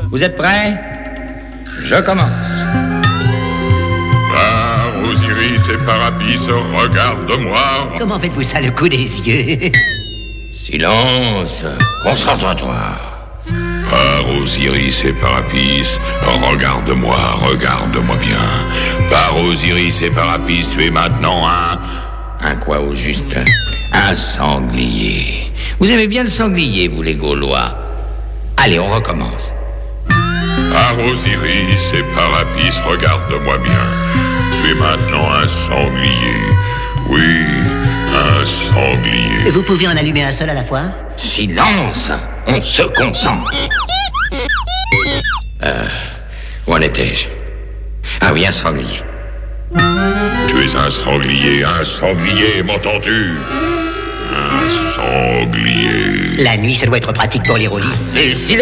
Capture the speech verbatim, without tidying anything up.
Vous êtes prêts? Je commence. Par Osiris et Parapis, regarde-moi. Comment faites-vous ça, le coup des yeux? Silence, concentre-toi. Par Osiris et Parapis, regarde-moi, regarde-moi bien. Par Osiris et Parapis, tu es maintenant un... Un quoi au juste? Un sanglier. Vous aimez bien le sanglier, vous les Gaulois? Allez, on recommence. Par Osiris et Parapis, regarde-moi bien. Tu es maintenant un sanglier. Oui, un sanglier. Vous pouvez en allumer un seul à la fois? Silence, on se concentre. Euh, où en étais-je? Ah oui, un sanglier. Tu es un sanglier, un sanglier, m'entends-tu? Un sanglier. La nuit, ça doit être pratique pour les roulis. C'est